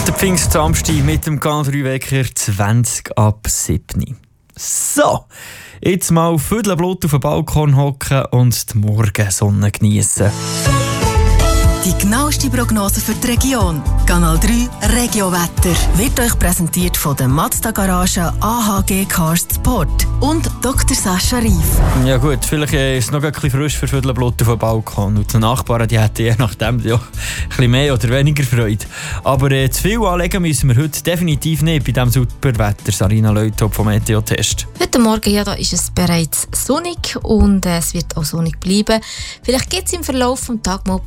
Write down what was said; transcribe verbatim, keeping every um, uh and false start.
Der Pfingstsamstag mit dem Kanal drei Wecker zwanzig ab sieben. So, jetzt mal Viertelblut auf dem Balkon hocken und die Morgensonne geniessen. Die genaueste Prognose für die Region. Kanal drei Regiowetter wird euch präsentiert von der Mazda Garage A H G Cars Sport und Doktor Sascha Rief. Ja gut, vielleicht ist es noch ein bisschen frisch für Viertelblut auf dem Balkon. Und die Nachbarn die hätten je nachdem ja ein bisschen mehr oder weniger Freude. Aber äh, zu viel anlegen müssen wir heute definitiv nicht bei diesem super Wetter. Sarina Leuthoff vom Meteo-Test. Heute Morgen ja, da ist es bereits sonnig und äh, es wird auch sonnig bleiben. Vielleicht gibt es im Verlauf des Tages mal